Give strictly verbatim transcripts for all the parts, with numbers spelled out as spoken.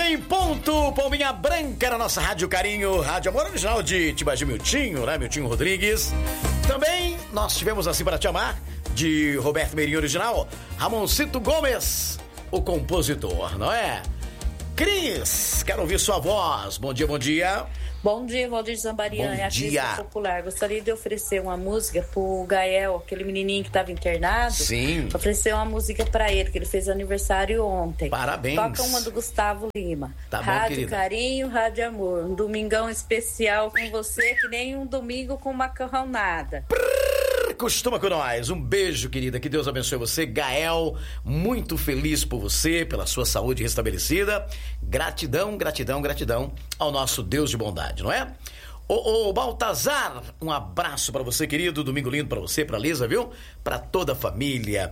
em ponto, Palminha Branca na nossa Rádio Carinho, Rádio Amor original de Tibagi Miltinho, né? Miltinho Rodrigues. Também nós tivemos Assim Para Te Amar, de Roberto Meirinho original, Ramoncito Gomes, o compositor, não é? Cris, quero ouvir sua voz. Bom dia, bom dia. Bom dia, Valdir Zambarian, é artista popular. Gostaria de oferecer uma música pro Gael, aquele menininho que estava internado. Sim. Oferecer uma música para ele, que ele fez aniversário ontem. Parabéns. Toca uma do Gustavo Lima. Tá bom, Rádio querida. Carinho, Rádio Amor. Um domingão especial com você, que nem um domingo com macarronada. Costuma com nós. Um beijo, querida. Que Deus abençoe você. Gael, muito feliz por você, pela sua saúde restabelecida. Gratidão, gratidão, gratidão ao nosso Deus de bondade, não é? Ô, ô Baltazar, um abraço pra você, querido. Domingo lindo pra você, pra Lisa, viu? Pra toda a família.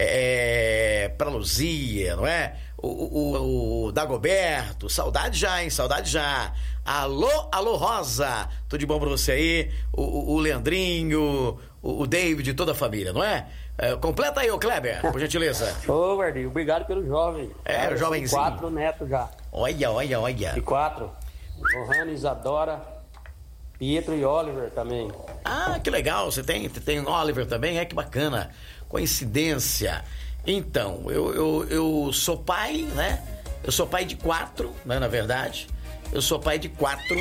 É, pra Luzia, não é? O, o, o Dagoberto, saudade já, hein? Saudade já. Alô, alô, Rosa. Tudo de bom pra você aí? O, o, o Leandrinho, o, o David, toda a família, não é? É, completa aí, ô Kleber, por gentileza. Ô, Guardinho, obrigado pelo jovem. É, Cara, o jovenzinho. Quatro netos já. Olha, olha, olha. E quatro. Johanna, Isadora, Pietro e Oliver também. Ah, que legal. Você tem, tem Oliver também? É, que bacana. Coincidência. Então, eu, eu, eu sou pai, né? Eu sou pai de quatro, né, na verdade. Eu sou pai de quatro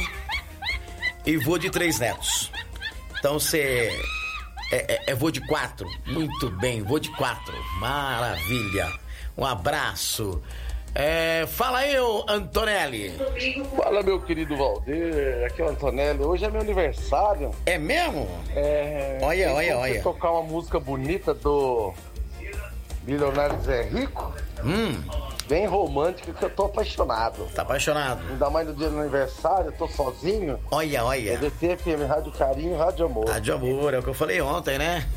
e vô de três netos. Então, você é, é, é vô de quatro. Muito bem, vô de quatro. Maravilha. Um abraço. É, fala aí, ô Antonelli. Fala, meu querido Valdir. Aqui é o Antonelli. Hoje é meu aniversário. É mesmo? É... Olha, olha, você olha. tocar uma música bonita do Milionário Zé Rico. Hum. Bem romântica, que eu tô apaixonado. Tá apaixonado? Ainda mais no dia do aniversário, eu tô sozinho. Olha, olha. É D T F M, Rádio Carinho, Rádio Amor. Rádio Amor, é o que eu falei ontem, né?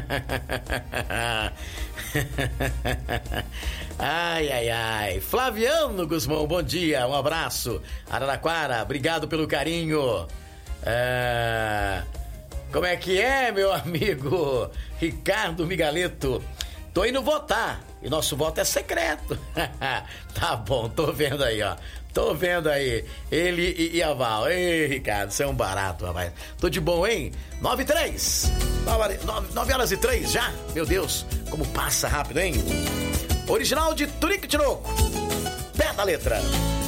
Ai, ai, ai. Flaviano Guzmão, bom dia, um abraço. Araraquara, obrigado pelo carinho. É... Como é que é, meu amigo Ricardo Migaleto? Tô indo votar e nosso voto é secreto. Tá bom, tô vendo aí, ó. Tô vendo aí. Ele e, e a Val. Ei, Ricardo, você é um barato, rapaz. Tô de bom, hein? nove e três. nove horas e três já? Meu Deus, como passa rápido, hein? Original de Turico Tinoco. Pé da letra.